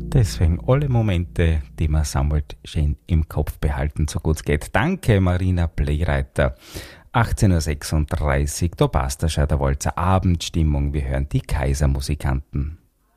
Deswegen alle Momente, die man sammelt, schön im Kopf behalten, so gut es geht. Danke, Marina Pleyreiter. 18.36 Uhr, da passt der Walzer Abendstimmung. Wir hören die Kaisermusikanten.